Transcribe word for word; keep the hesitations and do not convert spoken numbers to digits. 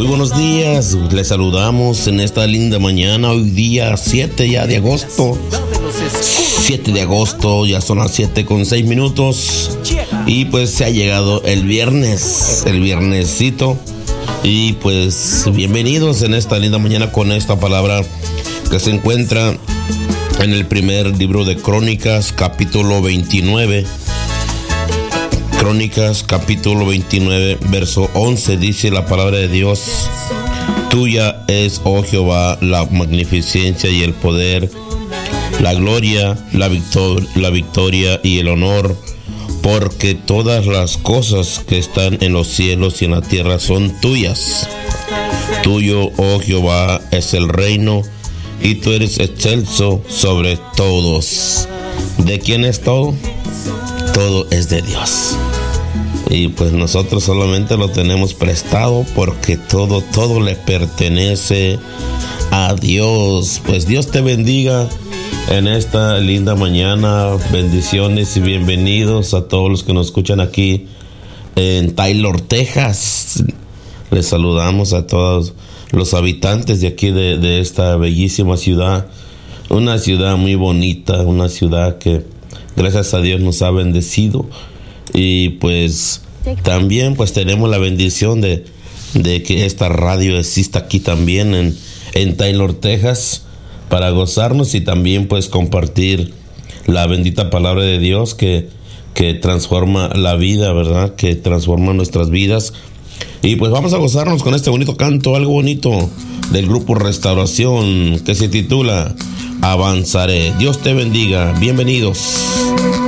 Muy buenos días, les saludamos en esta linda mañana, hoy día siete ya de agosto. siete de agosto, ya son las siete con seis minutos. Y pues se ha llegado el viernes, el viernesito. Y pues bienvenidos en esta linda mañana con esta palabra que se encuentra en el primer libro de Crónicas, capítulo veintinueve. Crónicas, capítulo veintinueve, verso once, dice la palabra de Dios: Tuya es, oh Jehová, la magnificencia y el poder, la gloria, la, victor- la victoria y el honor, porque todas las cosas que están en los cielos y en la tierra son tuyas. Tuyo, oh Jehová, es el reino, y tú eres excelso sobre todos. ¿De quién es todo? Todo es de Dios. Y pues nosotros solamente lo tenemos prestado porque todo, todo le pertenece a Dios. Pues Dios te bendiga en esta linda mañana. Bendiciones y bienvenidos a todos los que nos escuchan aquí en Taylor, Texas. Les saludamos a todos los habitantes de aquí de, de esta bellísima ciudad. Una ciudad muy bonita, una ciudad que gracias a Dios nos ha bendecido. Y pues también pues tenemos la bendición de, de que esta radio exista aquí también en, en Taylor, Texas, para gozarnos y también pues compartir la bendita palabra de Dios que, que transforma la vida, ¿verdad? Que transforma nuestras vidas. Y pues vamos a gozarnos con este bonito canto, algo bonito del grupo Restauración, que se titula Avanzaré. Dios te bendiga, bienvenidos.